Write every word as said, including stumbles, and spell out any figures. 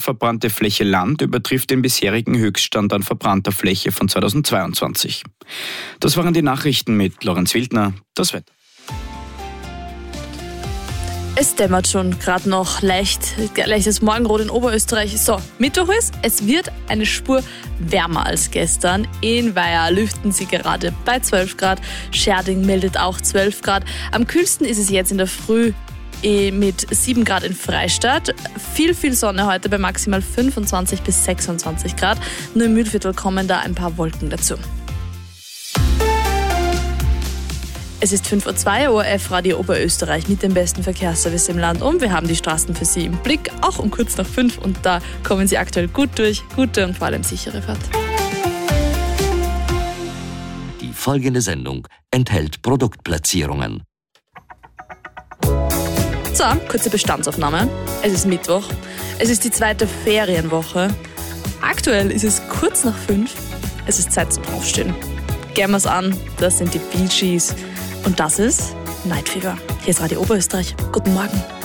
verbrannte Fläche Land übertrifft den bisherigen Höchststand an verbrannter Fläche von zweitausendzweiundzwanzig. Das waren die Nachrichten mit Lorenz Wildner. Das Wetter. Es dämmert schon gerade noch leicht, leichtes Morgenrot in Oberösterreich. So, Mittwoch ist, es wird eine Spur wärmer als gestern. In Weiher lüften sie gerade bei zwölf Grad. Scherding meldet auch zwölf Grad. Am kühlsten ist es jetzt in der Früh mit sieben Grad in Freistadt. Viel, viel Sonne heute bei maximal fünfundzwanzig bis sechsundzwanzig Grad. Nur im Mühlviertel kommen da ein paar Wolken dazu. Es ist fünf Uhr zwei, O R F Radio Oberösterreich mit dem besten Verkehrsservice im Land und wir haben die Straßen für Sie im Blick, auch um kurz nach fünf und da kommen Sie aktuell gut durch, gute und vor allem sichere Fahrt. Die folgende Sendung enthält Produktplatzierungen. So, kurze Bestandsaufnahme. Es ist Mittwoch, es ist die zweite Ferienwoche. Aktuell ist es kurz nach fünf, es ist Zeit zum Aufstehen. Gern wir's an, das sind die Bee Gees. Und das ist Night Fever. Hier ist Radio Oberösterreich. Guten Morgen.